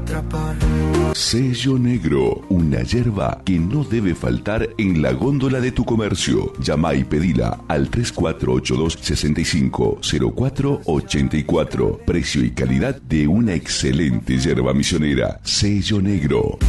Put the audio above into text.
atrapar. Sello Negro, una yerba que no debe faltar en la góndola de tu comercio. Llama y pedila al 3482-650484. Precio y calidad de una excelente yerba misionera. Sello Negro.